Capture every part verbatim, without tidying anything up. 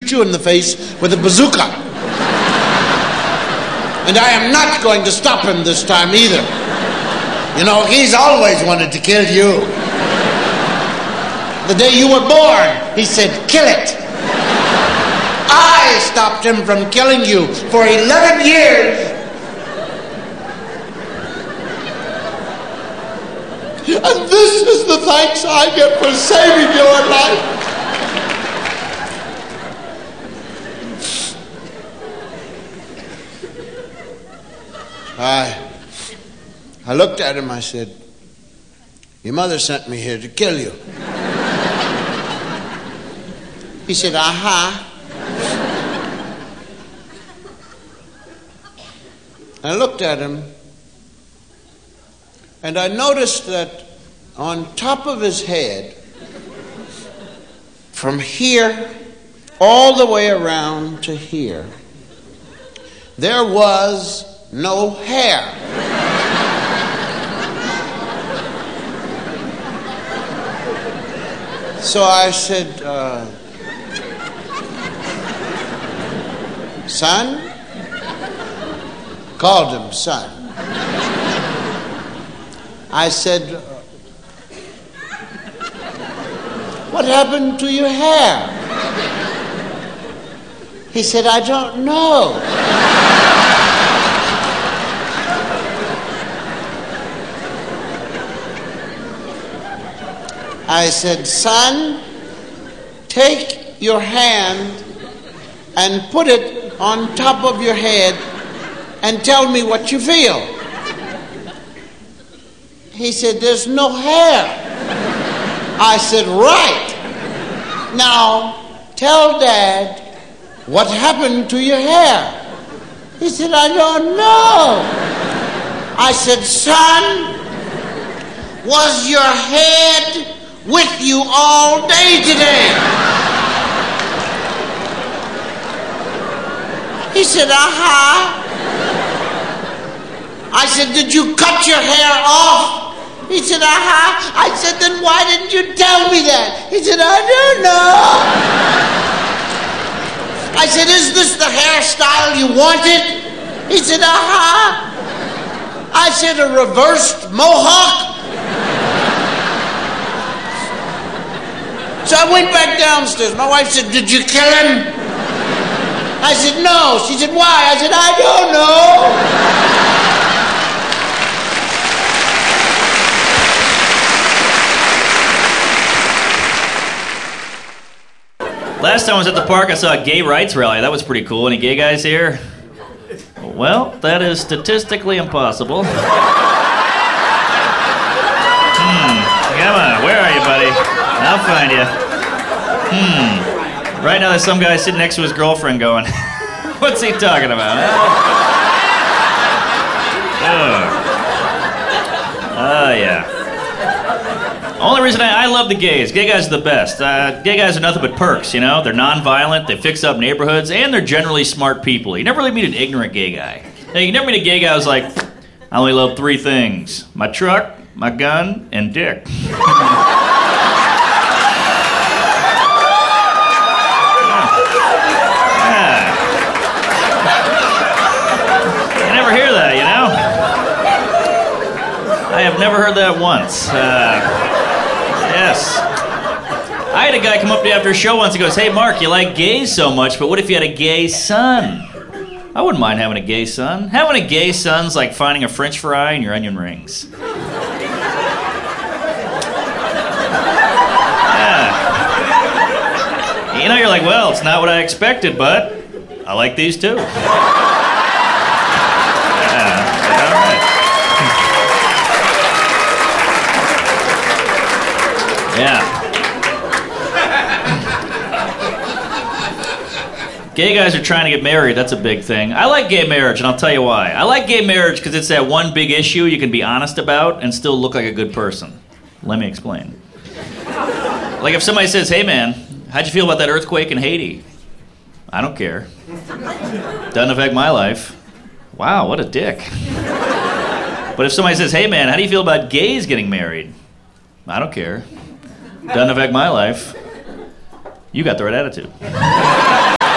shoot you in the face with a bazooka. And I am not going to stop him this time either. You know, he's always wanted to kill you. The day you were born, he said, kill it. I stopped him from killing you for eleven years. And this is the thanks I get for saving your life. I, I looked at him, I said, your mother sent me here to kill you. He said, aha. I looked at him, and I noticed that on top of his head, from here all the way around to here, there was no hair. So I said, uh, son? Called him son. I said, what happened to your hair? He said, I don't know. I said, son, take your hand and put it on top of your head and tell me what you feel. He said, there's no hair. I said, right. Now, tell Dad what happened to your hair. He said, I don't know. I said, son, was your head with you all day today? He said, aha. I said, did you cut your hair off? He said, aha. I said, then why didn't you tell me that? He said, I don't know. I said, is this the hairstyle you wanted? He said, aha. I said, a reversed mohawk? So I went back downstairs. My wife said, did you kill him? I said, no. She said, why? I said, I don't know. Last time I was at the park, I saw a gay rights rally. That was pretty cool. Any gay guys here? Well, that is statistically impossible. Hmm. Come on, where are you, buddy? I'll find you. Hmm. Right now there's some guy sitting next to his girlfriend going, what's he talking about? Oh. Oh, yeah. Only reason I, I love the gays. Gay guys are the best. Uh, gay guys are nothing but perks, you know? They're non-violent, they fix up neighborhoods, and they're generally smart people. You never really meet an ignorant gay guy. Hey, you never meet a gay guy who's like, I only love three things. My truck, my gun, and dick. I have never heard that once. Uh, yes. I had a guy come up to me after a show once. He goes, hey, Mark, you like gays so much, but what if you had a gay son? I wouldn't mind having a gay son. Having a gay son's like finding a French fry in your onion rings. Yeah. You know, you're like, well, it's not what I expected, but I like these too. Yeah. Gay guys are trying to get married. That's a big thing. I like gay marriage, and I'll tell you why. I like gay marriage because it's that one big issue you can be honest about and still look like a good person. Let me explain. Like if somebody says, hey man, how'd you feel about that earthquake in Haiti? I don't care. Doesn't affect my life. Wow, what a dick. But if somebody says, hey man, how do you feel about gays getting married? I don't care. Doesn't affect my life. You got the right attitude.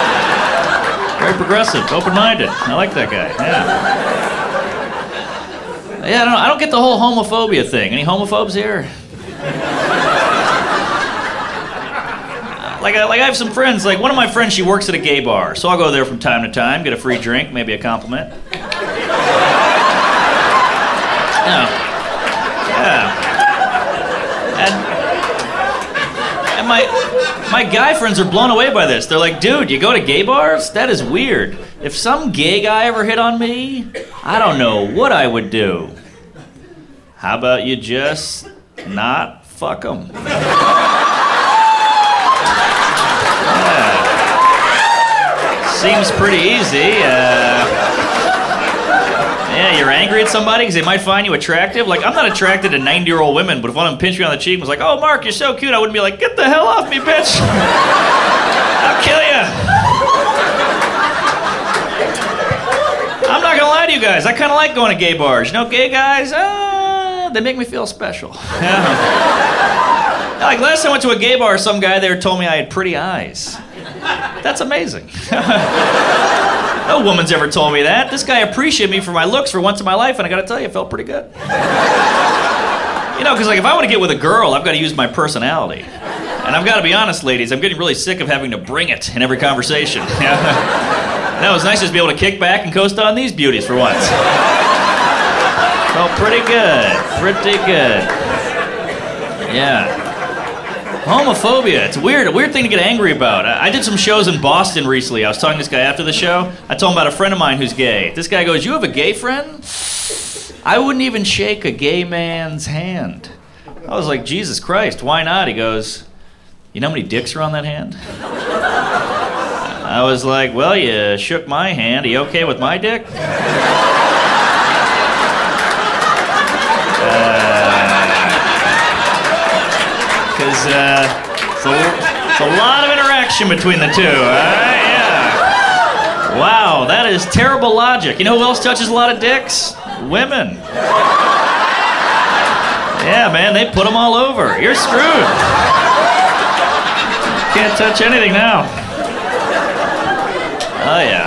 progressive, open-minded. I like that guy. Yeah. Yeah, I don't, I don't get the whole homophobia thing. Any homophobes here? Like I, like I have some friends, like one of my friends, she works at a gay bar, so I'll go there from time to time, get a free drink, maybe a compliment. Yeah. Yeah. And, and my, my guy friends are blown away by this. They're like, dude, you go to gay bars? That is weird. If some gay guy ever hit on me, I don't know what I would do. How about you just not fuck him? Seems pretty easy. Uh, yeah, you're angry at somebody because they might find you attractive. Like, I'm not attracted to ninety-year-old women, but if one of them pinched me on the cheek and was like, oh, Mark, you're so cute, I wouldn't be like, get the hell off me, bitch. I'll kill you. I'm not going to lie to you guys. I kind of like going to gay bars. You know, gay guys, uh, they make me feel special. Yeah. Like, last time I went to a gay bar, some guy there told me I had pretty eyes. That's amazing. No woman's ever told me that. This guy appreciated me for my looks for once in my life, and I gotta tell you, it felt pretty good. You know, because like if I want to get with a girl, I've got to use my personality. And I've got to be honest, ladies, I'm getting really sick of having to bring it in every conversation. That was nice just to be able to kick back and coast on these beauties for once. Felt pretty good. Pretty good. Yeah. Homophobia, it's weird, a weird thing to get angry about. I, I did some shows in Boston recently. I was talking to this guy after the show. I told him about a friend of mine who's gay. This guy goes, you have a gay friend? I wouldn't even shake a gay man's hand. I was like, Jesus Christ, why not? He goes, you know how many dicks are on that hand? I was like, well, you shook my hand. Are you okay with my dick? Because uh, it's, it's a lot of interaction between the two, all right? Yeah. Wow, that is terrible logic. You know who else touches a lot of dicks? Women. Yeah, man, they put them all over. You're screwed. Can't touch anything now. Oh, yeah.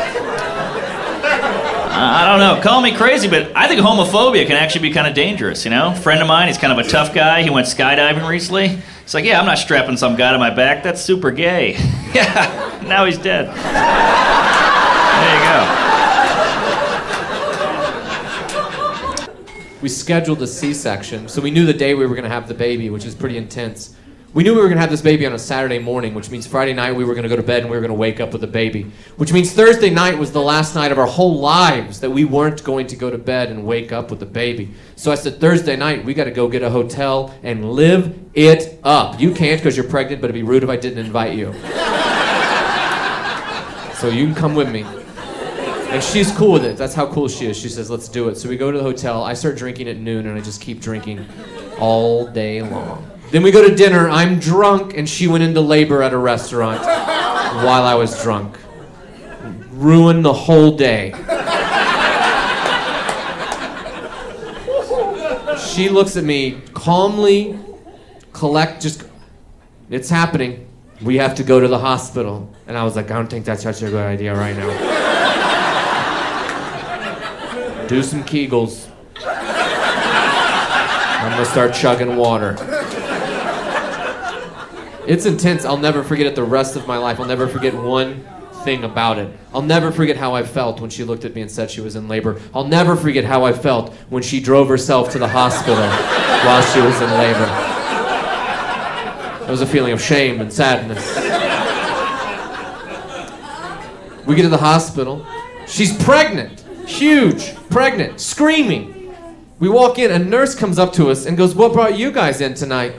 I don't know, call me crazy, but I think homophobia can actually be kind of dangerous, you know? A friend of mine, he's kind of a tough guy. He went skydiving recently. He's like, yeah, I'm not strapping some guy to my back. That's super gay. Yeah, now he's dead. There you go. We scheduled a C-section, so we knew the day we were going to have the baby, which is pretty intense. We knew we were going to have this baby on a Saturday morning, which means Friday night we were going to go to bed and we were going to wake up with the baby. Which means Thursday night was the last night of our whole lives that we weren't going to go to bed and wake up with the baby. So I said, Thursday night, we got to go get a hotel and live it up. You can't because you're pregnant, but it'd be rude if I didn't invite you. So you can come with me. And she's cool with it. That's how cool she is. She says, let's do it. So we go to the hotel. I start drinking at noon, and I just keep drinking all day long. Then we go to dinner. I'm drunk, and she went into labor at a restaurant while I was drunk. Ruined the whole day. She looks at me calmly, collect, just, it's happening. We have to go to the hospital. And I was like, I don't think that's such a good idea right now. Do some Kegels. I'm gonna start chugging water. It's intense. I'll never forget it the rest of my life. I'll never forget one thing about it. I'll never forget how I felt when she looked at me and said she was in labor. I'll never forget how I felt when she drove herself to the hospital while she was in labor. It was a feeling of shame and sadness. We get to the hospital. She's pregnant. Huge. Pregnant. Screaming. We walk in, a nurse comes up to us and goes, what brought you guys in tonight?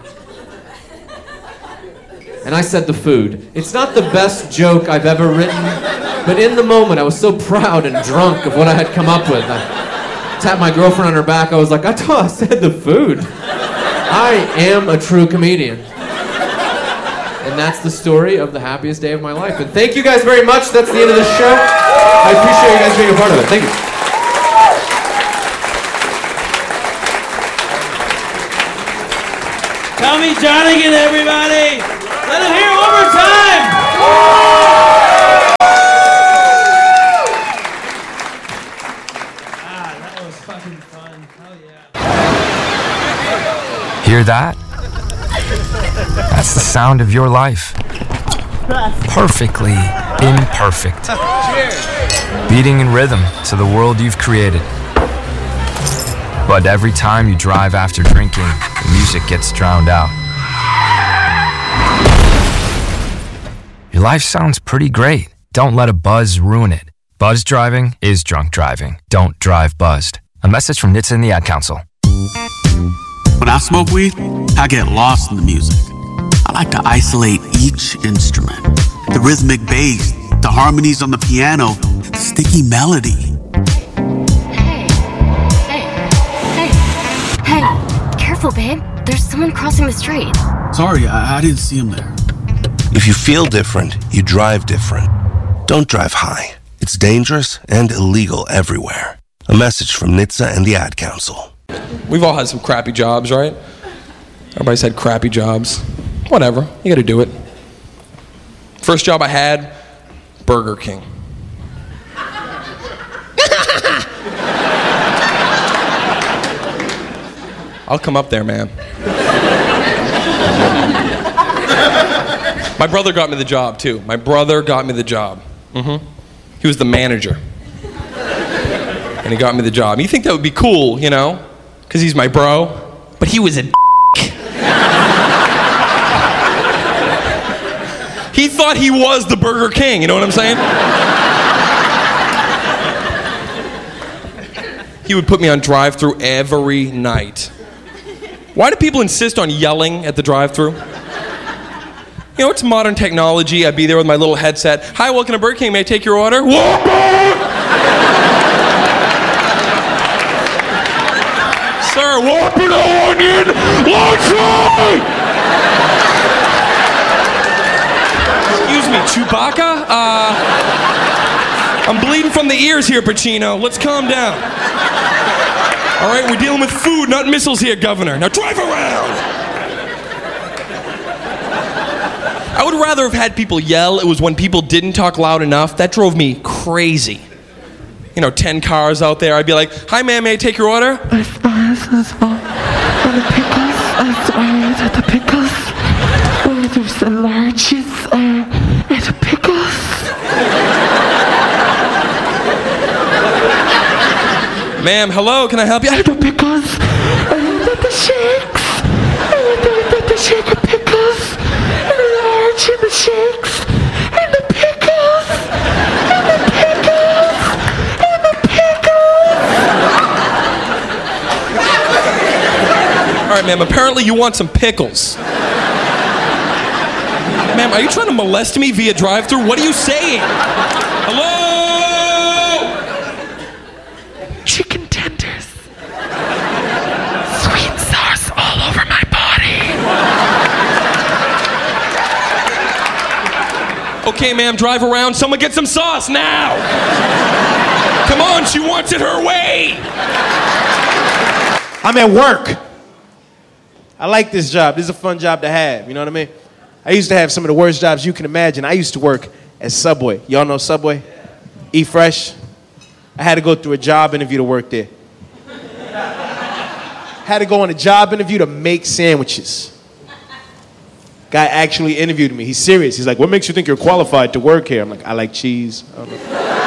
And I said the food. It's not the best joke I've ever written, but in the moment I was so proud and drunk of what I had come up with. I tapped my girlfriend on her back. I was like, I thought I said the food. I am a true comedian. And that's the story of the happiest day of my life. And thank you guys very much. That's the end of the show. I appreciate you guys being a part of it. Thank you. Tommy Jarnigan, everybody! Let him hear it one more time! that? That's the sound of your life. Perfectly imperfect. Beating in rhythm to the world you've created. But every time you drive after drinking, the music gets drowned out. Your life sounds pretty great. Don't let a buzz ruin it. Buzz driving is drunk driving. Don't drive buzzed. A message from N H T S A and the Ad Council. When I smoke weed, I get lost in the music. I like to isolate each instrument. The rhythmic bass, the harmonies on the piano, the sticky melody. Hey, hey, hey, hey, careful, babe. There's someone crossing the street. Sorry, I, I didn't see him there. If you feel different, you drive different. Don't drive high. It's dangerous and illegal everywhere. A message from N H T S A and the Ad Council. We've all had some crappy jobs, right? Everybody's had crappy jobs. Whatever, you gotta do it. First job I had, Burger King. I'll come up there, man. My brother got me the job, too. My brother got me the job. Mm-hmm. He was the manager. And he got me the job. You think that would be cool, you know? Because he's my bro. But he was a d***. He thought he was the Burger King, you know what I'm saying? He would put me on drive-thru every night. Why do people insist on yelling at the drive-thru? You know, it's modern technology. I'd be there with my little headset. Hi, welcome to Burger King. May I take your order? Sir, Whopper, no onion, large fry! Excuse me, Chewbacca? Uh, I'm bleeding from the ears here, Pacino. Let's calm down. All right, we're dealing with food, not missiles here, Governor. Now drive around! I would rather have had people yell. It was when people didn't talk loud enough. That drove me crazy. You know, ten cars out there. I'd be like, hi, ma'am, may I take your order? I spice as well. And the pickles, I spice at the pickles. Oh, there's the larges, uh, and the pickles. Ma'am, hello, can I help you? And the pickles. And the shakes. And the, the shake of pickles. And the large and the shakes. And the pickles. And the pickles. And the pickles. All right, ma'am, apparently you want some pickles. Ma'am, are you trying to molest me via drive-thru? What are you saying? Hello? Chicken tenders. Sweet sauce all over my body. Okay, ma'am, drive around. Someone get some sauce now. Come on, she wants it her way. I'm at work. I like this job. This is a fun job to have, you know what I mean? I used to have some of the worst jobs you can imagine. I used to work at Subway. Y'all know Subway? Eat Fresh? I had to go through a job interview to work there. Had to go on a job interview to make sandwiches. Guy actually interviewed me. He's serious. He's like, what makes you think you're qualified to work here? I'm like, I like cheese. I don't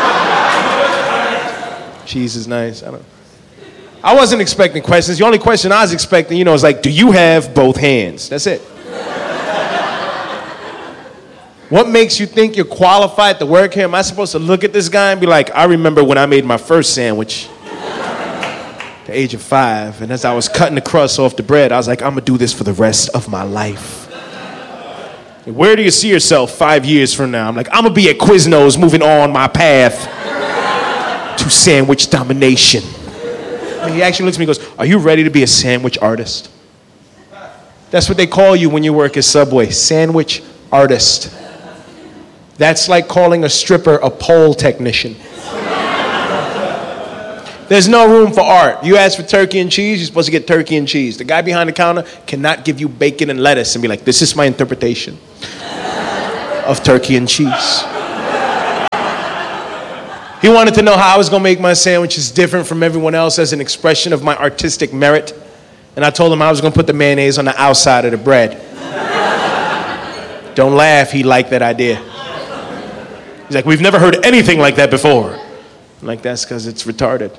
know. Cheese is nice. I don't know. I wasn't expecting questions. The only question I was expecting, you know, is like, do you have both hands? That's it. What makes you think you're qualified to work here? Am I supposed to look at this guy and be like, I remember when I made my first sandwich at the age of five, and as I was cutting the crust off the bread, I was like, I'm gonna do this for the rest of my life. Where do you see yourself five years from now? I'm like, I'm gonna be at Quiznos moving on my path to sandwich domination. And he actually looks at me and goes, are you ready to be a sandwich artist? That's what they call you when you work at Subway, sandwich artist. That's like calling a stripper a pole technician. There's no room for art. You ask for turkey and cheese, you're supposed to get turkey and cheese. The guy behind the counter cannot give you bacon and lettuce and be like, this is my interpretation of turkey and cheese. He wanted to know how I was going to make my sandwiches different from everyone else as an expression of my artistic merit. And I told him I was going to put the mayonnaise on the outside of the bread. Don't laugh, he liked that idea. He's like, we've never heard anything like that before. I'm like, that's because it's retarded.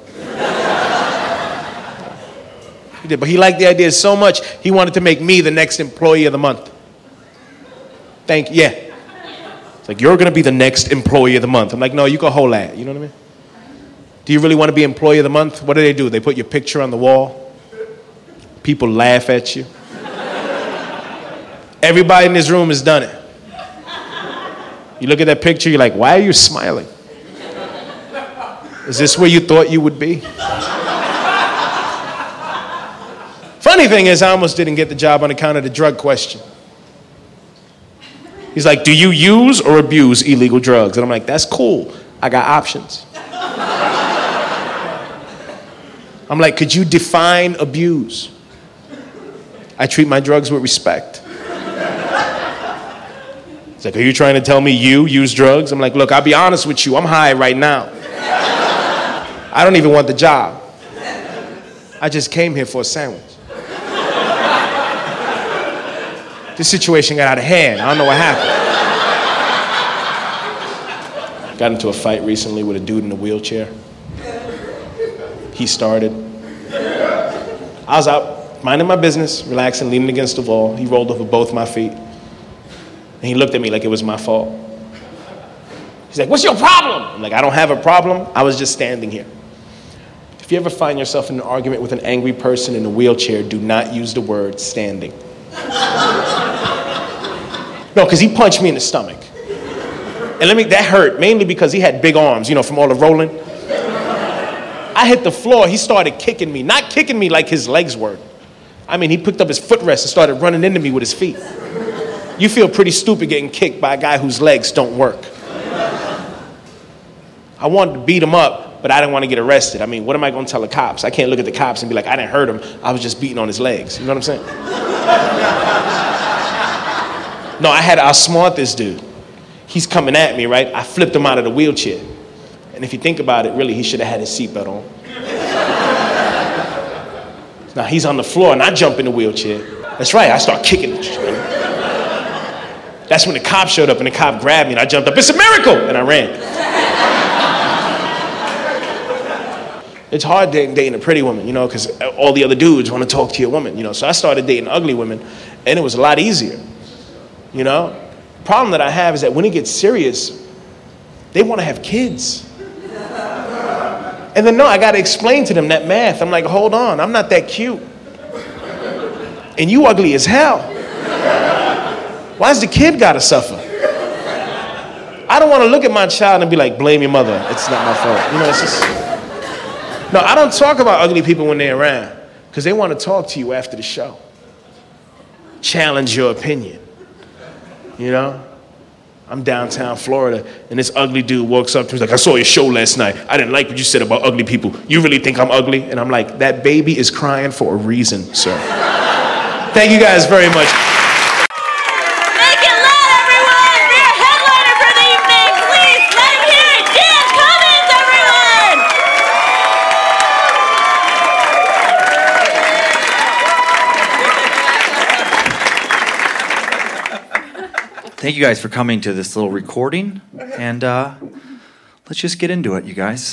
He did, but he liked the idea so much, he wanted to make me the next employee of the month. Thank you, yeah. It's like, you're going to be the next employee of the month. I'm like, no, you can hold that, you know what I mean? Do you really want to be employee of the month? What do they do? They put your picture on the wall. People laugh at you. Everybody in this room has done it. You look at that picture, you're like, why are you smiling? Is this where you thought you would be? Funny thing is, I almost didn't get the job on account of the drug question. He's like, do you use or abuse illegal drugs? And I'm like, that's cool. I got options. I'm like, could you define abuse? I treat my drugs with respect. He's like, are you trying to tell me you use drugs? I'm like, look, I'll be honest with you. I'm high right now. I don't even want the job. I just came here for a sandwich. This situation got out of hand. I don't know what happened. Got into a fight recently with a dude in a wheelchair. He started. I was out minding my business, relaxing, leaning against the wall. He rolled over both my feet. And he looked at me like it was my fault. He's like, what's your problem? I'm like, I don't have a problem. I was just standing here. If you ever find yourself in an argument with an angry person in a wheelchair, do not use the word standing. No, because he punched me in the stomach. And let me, that hurt, mainly because he had big arms, you know, from all the rolling. I hit the floor, he started kicking me. Not kicking me like his legs were. I mean, he picked up his footrest and started running into me with his feet. You feel pretty stupid getting kicked by a guy whose legs don't work. I wanted to beat him up, but I didn't want to get arrested. I mean, what am I going to tell the cops? I can't look at the cops and be like, I didn't hurt him. I was just beating on his legs. You know what I'm saying? No, I had to outsmart this dude. He's coming at me, right? I flipped him out of the wheelchair. And if you think about it, really, he should have had his seatbelt on. Now he's on the floor and I jump in the wheelchair. That's right, I start kicking. That's when the cop showed up and the cop grabbed me and I jumped up. It's a miracle! And I ran. It's hard dating, dating a pretty woman, you know, because all the other dudes want to talk to your woman, you know. So I started dating ugly women and it was a lot easier, you know. The problem that I have is that when it gets serious, they want to have kids. And then, no, I got to explain to them that math. I'm like, hold on, I'm not that cute. And you ugly as hell. Why's the kid got to suffer? I don't want to look at my child and be like, blame your mother. It's not my fault. You know, it's just... No, I don't talk about ugly people when they're around because they want to talk to you after the show. Challenge your opinion. You know? I'm downtown Florida, and this ugly dude walks up to me, he's like, I saw your show last night. I didn't like what you said about ugly people. You really think I'm ugly? And I'm like, that baby is crying for a reason, sir. Thank you guys very much. Make it loud, everyone, for your headliner for the evening. Please let him hear it. Dan Cummins, everyone. Thank you guys for coming to this little recording, and uh, let's just get into it, you guys.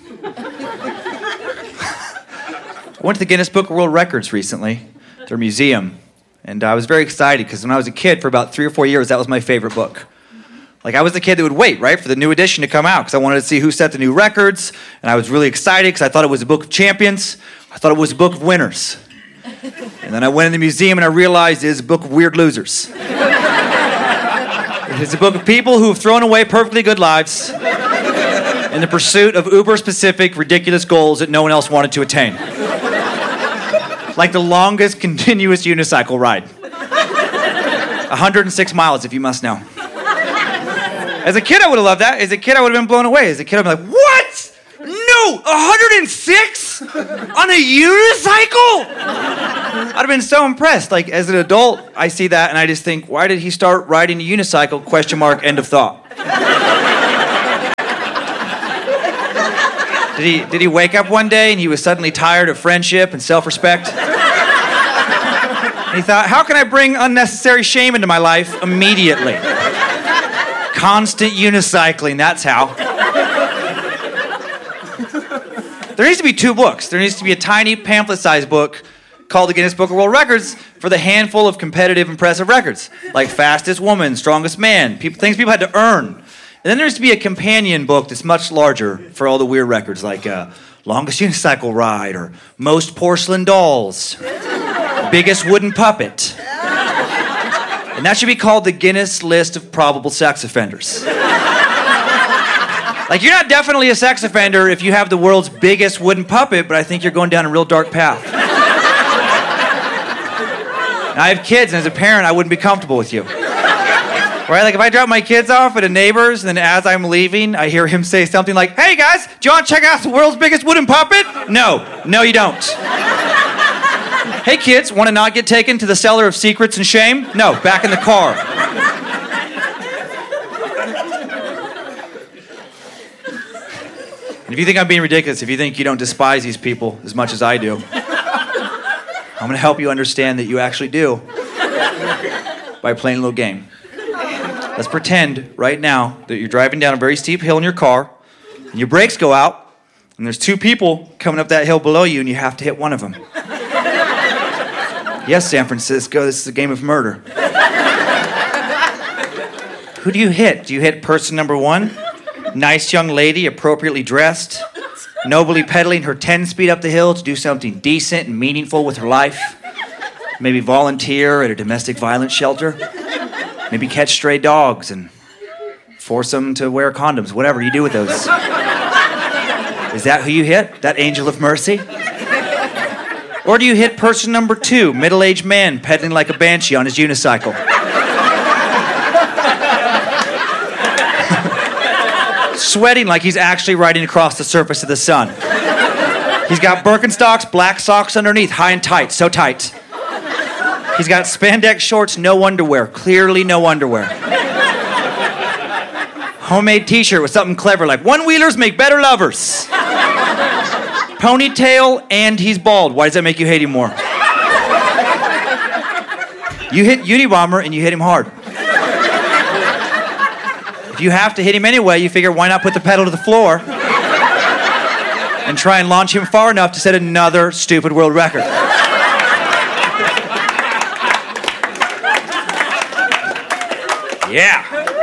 I went to the Guinness Book of World Records recently, their museum, and I was very excited because when I was a kid, for about three or four years, that was my favorite book. Like, I was the kid that would wait, right, for the new edition to come out because I wanted to see who set the new records, and I was really excited because I thought it was a book of champions. I thought it was a book of winners. And then I went in the museum and I realized it is a book of weird losers. It's a book of people who have thrown away perfectly good lives in the pursuit of uber-specific, ridiculous goals that no one else wanted to attain. Like the longest continuous unicycle ride. one hundred six miles, if you must know. As a kid, I would have loved that. As a kid, I would have been blown away. As a kid, I'd be like, what? No, one hundred six? On a unicycle? I'd have been so impressed. Like, as an adult, I see that and I just think, why did he start riding a unicycle? Question mark, end of thought. Did he, did he wake up one day and he was suddenly tired of friendship and self-respect? He thought, how can I bring unnecessary shame into my life immediately? Constant unicycling, that's how. There needs to be two books. There needs to be a tiny pamphlet-sized book called the Guinness Book of World Records for the handful of competitive, impressive records, like fastest woman, strongest man, people, things people had to earn. And then there needs to be a companion book that's much larger for all the weird records, like uh, longest unicycle ride, or most porcelain dolls, biggest wooden puppet. And that should be called the Guinness List of Probable Sex Offenders. Like, you're not definitely a sex offender if you have the world's biggest wooden puppet, but I think you're going down a real dark path. I have kids, and as a parent, I wouldn't be comfortable with you. Right? Like, if I drop my kids off at a neighbor's, and then as I'm leaving, I hear him say something like, hey, guys, do you want to check out the world's biggest wooden puppet? No. No, you don't. Hey, kids, want to not get taken to the cellar of secrets and shame? No, back in the car. And if you think I'm being ridiculous, if you think you don't despise these people as much as I do, I'm going to help you understand that you actually do by playing a little game. Let's pretend right now that you're driving down a very steep hill in your car, and your brakes go out, and there's two people coming up that hill below you, and you have to hit one of them. Yes, San Francisco, this is a game of murder. Who do you hit? Do you hit person number one? Nice young lady, appropriately dressed, nobly pedaling her ten speed up the hill to do something decent and meaningful with her life. Maybe volunteer at a domestic violence shelter. Maybe catch stray dogs and force them to wear condoms, whatever you do with those. Is that who you hit? That angel of mercy? Or do you hit person number two, middle-aged man pedaling like a banshee on his unicycle? Sweating like he's actually riding across the surface of the sun. He's got Birkenstocks, black socks underneath, high and tight, so tight. He's got spandex shorts, no underwear, clearly no underwear. Homemade t-shirt with something clever like, one-wheelers make better lovers. Ponytail, and he's bald. Why does that make you hate him more? You hit Unabomber and you hit him hard. If you have to hit him anyway, you figure, why not put the pedal to the floor and try and launch him far enough to set another stupid world record. Yeah.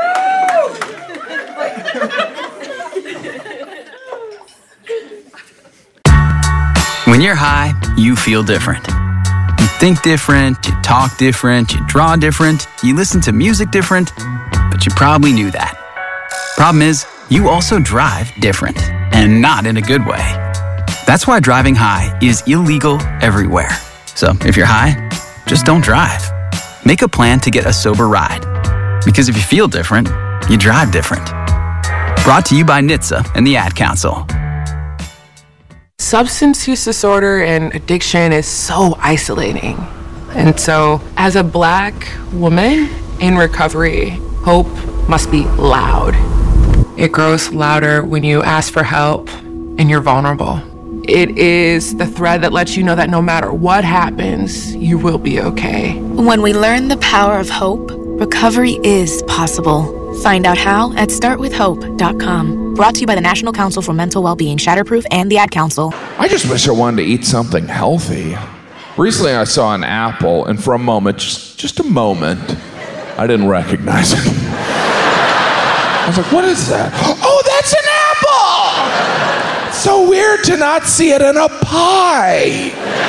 When you're high, you feel different. You think different, you talk different, you draw different, you listen to music different, but you probably knew that. Problem is, you also drive different, and not in a good way. That's why driving high is illegal everywhere. So if you're high, just don't drive. Make a plan to get a sober ride. Because if you feel different, you drive different. Brought to you by N H T S A and the Ad Council. Substance use disorder and addiction is so isolating. And so, as a Black woman in recovery, hope must be loud. It grows louder when you ask for help and you're vulnerable. It is the thread that lets you know that no matter what happens, you will be okay. When we learn the power of hope, recovery is possible. Find out how at start with hope dot com. Brought to you by the National Council for Mental Wellbeing, Shatterproof, and the Ad Council. I just wish I wanted to eat something healthy. Recently I saw an apple, and for a moment, just, just a moment, I didn't recognize it. I was like, what is that? Oh, that's an apple! It's so weird to not see it in a pie.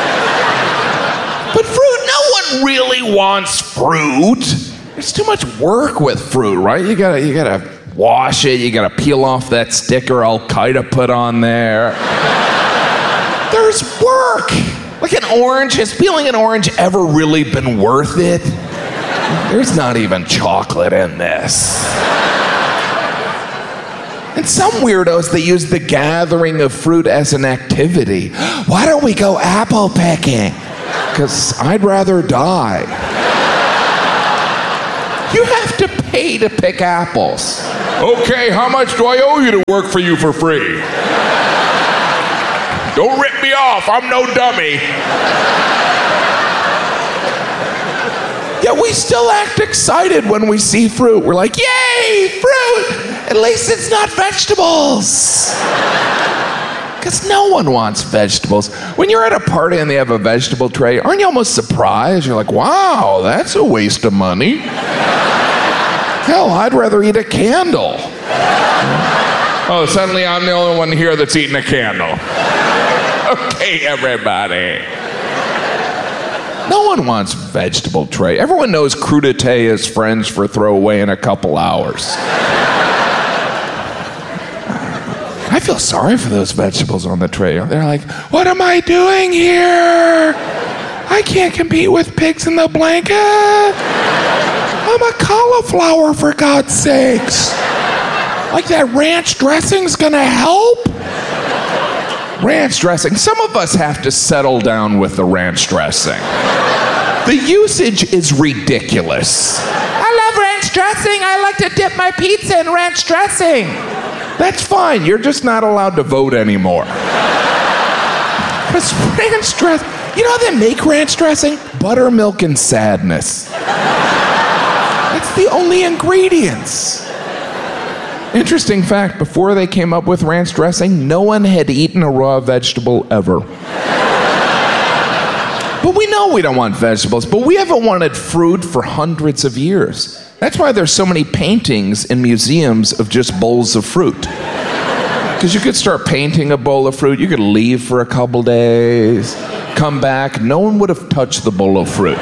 But fruit, no one really wants fruit. There's too much work with fruit, right? You gotta, you gotta wash it, you gotta peel off that sticker Al-Qaeda put on there. There's work. Like an orange, has peeling an orange ever really been worth it? There's not even chocolate in this. And some weirdos, they use the gathering of fruit as an activity. Why don't we go apple picking? Because I'd rather die. You have to pay to pick apples. Okay, how much do I owe you to work for you for free? Don't rip me off, I'm no dummy. Yet we still act excited when we see fruit. We're like, yay, fruit! At least it's not vegetables. Because no one wants vegetables. When you're at a party and they have a vegetable tray, aren't you almost surprised? You're like, wow, that's a waste of money. Hell, I'd rather eat a candle. Oh, suddenly I'm the only one here that's eating a candle. Okay, everybody. No one wants vegetable tray. Everyone knows crudité is French for throw away in a couple hours. I feel sorry for those vegetables on the tray. They're like, what am I doing here? I can't compete with pigs in the blanket. I'm a cauliflower, for God's sakes. Like that ranch dressing's gonna help? Ranch dressing. Some of us have to settle down with the ranch dressing. The usage is ridiculous. I love ranch dressing. I like to dip my pizza in ranch dressing. That's fine. You're just not allowed to vote anymore. Because ranch dressing, you know how they make ranch dressing? Buttermilk and sadness. That's the only ingredients. Interesting fact, before they came up with ranch dressing, no one had eaten a raw vegetable ever. But we know we don't want vegetables, but we haven't wanted fruit for hundreds of years. That's why there's so many paintings in museums of just bowls of fruit. Because you could start painting a bowl of fruit, you could leave for a couple days, come back, no one would have touched the bowl of fruit.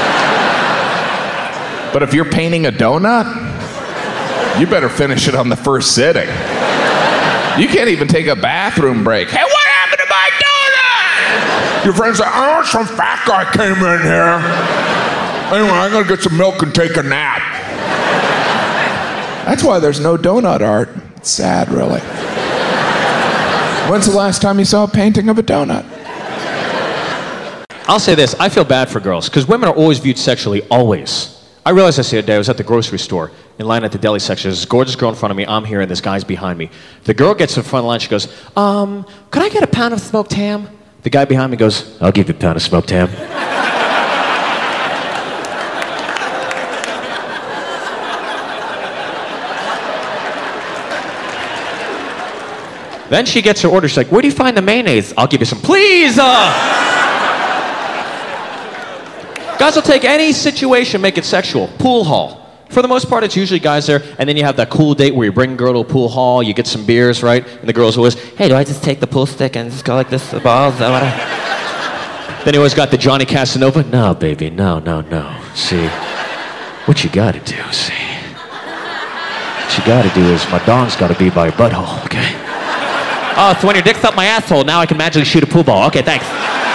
But if you're painting a donut, you better finish it on the first sitting. You can't even take a bathroom break. Hey, what happened to my donut? Your friend's like, oh, some fat guy came in here. Anyway, I'm gonna get some milk and take a nap. That's why there's no donut art. It's sad, really. When's the last time you saw a painting of a donut? I'll say this, I feel bad for girls, because women are always viewed sexually, always. I realized this the other day, I was at the grocery store, in line at the deli section. There's this gorgeous girl in front of me, I'm here, and this guy's behind me. The girl gets to the front of the line, she goes, um, could I get a pound of smoked ham? The guy behind me goes, I'll give you a pound of smoked ham. Then she gets her order, she's like, where do you find the mayonnaise? I'll give you some, please! Uh... Guys will take any situation, make it sexual. Pool hall. For the most part, it's usually guys there, and then you have that cool date where you bring a girl to a pool hall, you get some beers, right? And the girl's always, hey, do I just take the pool stick and just go like this, the balls? Is that what I... Then you always got the Johnny Casanova. No, baby, no, no, no. See, what you gotta do, see? What you gotta do is, my dong's gotta be by your butthole, okay? Oh, so when your dick's up my asshole, now I can magically shoot a pool ball. Okay, thanks.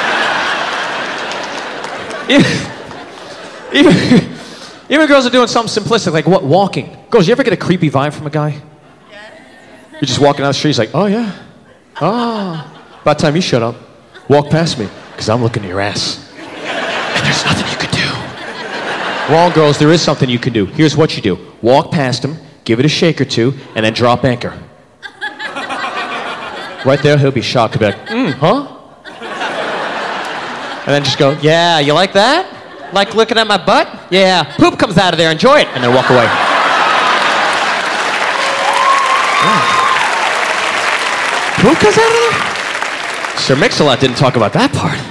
Even, even girls are doing something simplistic, like what, walking. Girls, you ever get a creepy vibe from a guy? Yes. You're just walking down the street, he's like, oh yeah, oh. About time you shut up. Walk past me, because I'm looking at your ass. And there's nothing you can do. Wrong, girls, there is something you can do. Here's what you do. Walk past him, give it a shake or two, and then drop anchor. Right there, he'll be shocked. He'll be like, mm, huh? And then just go, yeah, you like that? Like looking at my butt? Yeah, poop comes out of there, enjoy it. And then walk away. Yeah. Poop comes out of there? Sir Mix-a-Lot didn't talk about that part.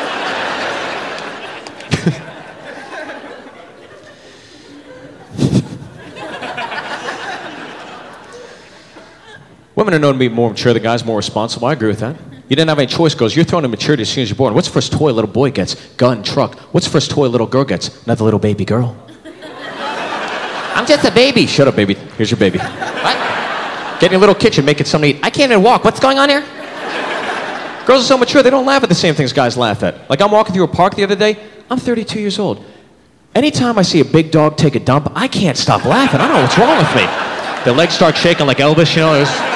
Women are known to be more mature, the guys more responsible. I agree with that. You didn't have any choice, girls. You're thrown in maturity as soon as you're born. What's the first toy a little boy gets? Gun, truck. What's the first toy a little girl gets? Another little baby girl. I'm just a baby. Shut up, baby. Here's your baby. What? Get in your little kitchen, make it something to eat. I can't even walk. What's going on here? Girls are so mature, they don't laugh at the same things guys laugh at. Like I'm walking through a park the other day. I'm thirty-two years old. Anytime I see a big dog take a dump, I can't stop laughing. I don't know what's wrong with me. Their legs start shaking like Elvis, you know. There's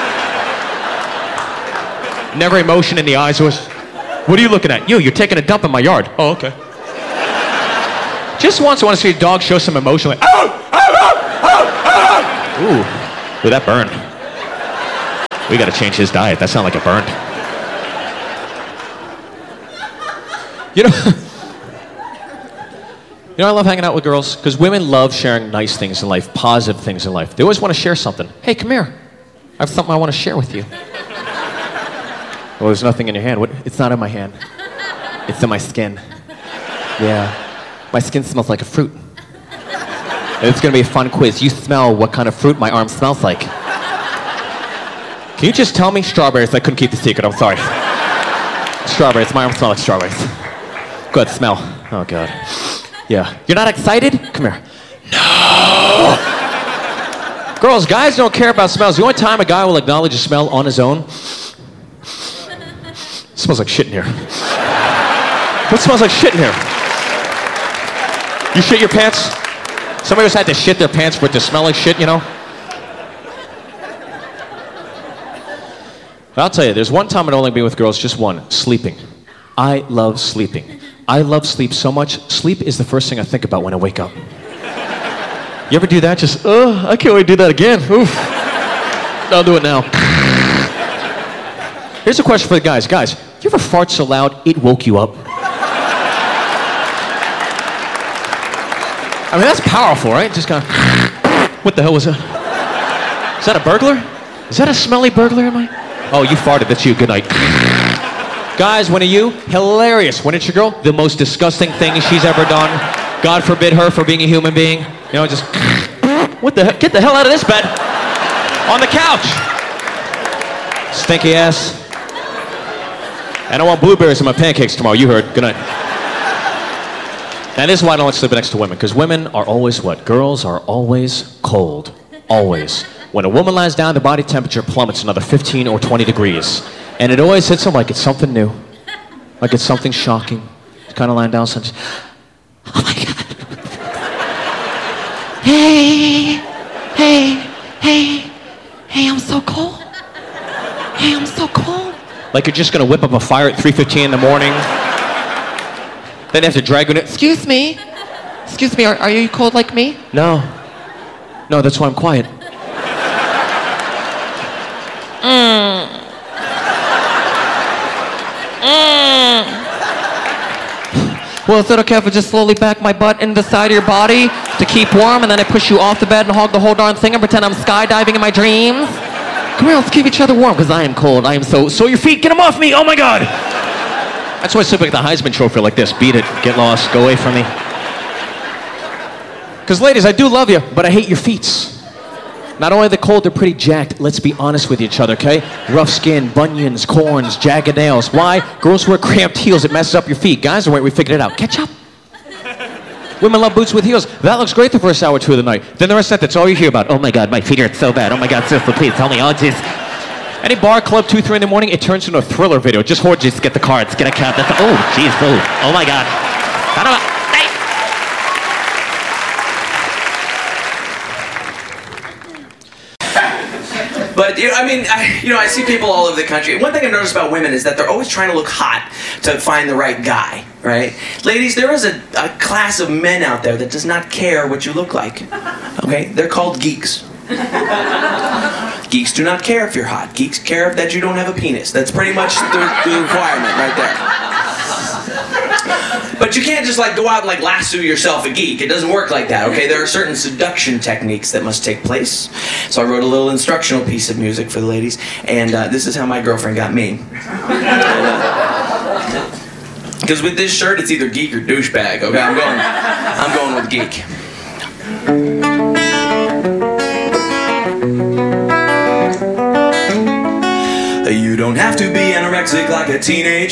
never emotion in the eyes. Was, what are you looking at? You, you're taking a dump in my yard. Oh, okay. Just once I want to see a dog show some emotion, like, oh, oh, oh, oh, oh. Ooh, ooh, that burned. We got to change his diet. That sounded like it burned. You know, You know, I love hanging out with girls because women love sharing nice things in life, positive things in life. They always want to share something. Hey, come here. I have something I want to share with you. Well, there's nothing in your hand. What? It's not in my hand. It's in my skin. Yeah. My skin smells like a fruit. And it's going to be a fun quiz. You smell what kind of fruit my arm smells like. Can you just tell me? Strawberries. I couldn't keep the secret. I'm sorry. Strawberries. My arm smells like strawberries. Good. Smell. Oh, God. Yeah. You're not excited? Come here. No! Girls, guys don't care about smells. The only time a guy will acknowledge a smell on his own... It smells like shit in here. What smells like shit in here? You shit your pants? Somebody else had to shit their pants for it to smell like shit, you know? I'll tell you, there's one time I'd only be with girls, just one, sleeping. I love sleeping. I love sleep so much, sleep is the first thing I think about when I wake up. You ever do that? Just, oh, I can't wait to do that again. Oof. I'll do it now. Here's a question for the guys. Guys, you ever fart so loud it woke you up? I mean, that's powerful, right? Just kind of, what the hell was that? Is that a burglar? Is that a smelly burglar? Am I? Oh, you farted. That's you. Good night. Guys, when are you? Hilarious. When it's your girl, the most disgusting thing she's ever done. God forbid her for being a human being. You know, just, what the hell? Get the hell out of this bed. On the couch. Stinky ass. And I want blueberries in my pancakes tomorrow. You heard. Good night. And this is why I don't like sleeping next to women, because women are always what? Girls are always cold. Always. When a woman lies down, the body temperature plummets another fifteen or twenty degrees. And it always hits them like it's something new. Like it's something shocking. It's kind of lying down, so just, oh my God. Hey, hey, hey, hey, I'm so cold. Hey, I'm so cold. Like you're just going to whip up a fire at three fifteen in the morning. Then they have to drag you in. Excuse me. Excuse me, are, are you cold like me? No. No, that's why I'm quiet. Mm. Mm. Well, is it okay if I just slowly back my butt into the side of your body to keep warm, and then I push you off the bed and hog the whole darn thing and pretend I'm skydiving in my dreams? Come here, let's keep each other warm, because I am cold. I am so... So your feet, get them off me! Oh my God! That's why I sleep like the Heisman Trophy like this. Beat it, get lost, go away from me. Because ladies, I do love you, but I hate your feet. Not only are they cold, they're pretty jacked. Let's be honest with each other, okay? Rough skin, bunions, corns, jagged nails. Why? Girls wear cramped heels. It messes up your feet. Guys, don't worry, we figured it out. Catch up. Women love boots with heels. That looks great the first hour or two of the night. Then the rest of that, that's all you hear about. Oh my God, my feet hurt so bad. Oh my God, sister, please tell me. Oh, jeez. Any bar, club, two, three in the morning, it turns into a Thriller video. Just orgies, get the cards, get a cab. That's, oh, jeez, oh, oh my God. I don't know. But, you know, I mean, I, you know, I see people all over the country. One thing I've noticed about women is that they're always trying to look hot to find the right guy, right? Ladies, there is a, a class of men out there that does not care what you look like, okay? They're called geeks. Geeks do not care if you're hot. Geeks care that you don't have a penis. That's pretty much the, the requirement right there. But you can't just like go out and like lasso yourself a geek. It doesn't work like that, okay? There are certain seduction techniques that must take place. So I wrote a little instructional piece of music for the ladies, and uh, this is how my girlfriend got me. Because with this shirt, it's either geek or douchebag, okay? I'm going, I'm going with geek. You don't have to be anorexic like a teenage